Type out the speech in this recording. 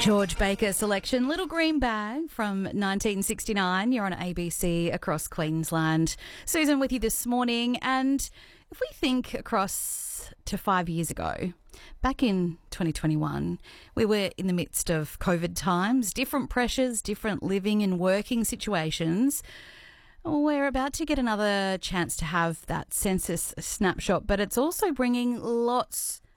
George Baker selection, Little Green Bag from 1969. You're on ABC across Queensland. Susan with you this morning. And if we think across to 5 years ago, back in 2021, we were in the midst of COVID times, different pressures, different living and working situations. We're about to get another chance to have that census snapshot, but it's also bringing lots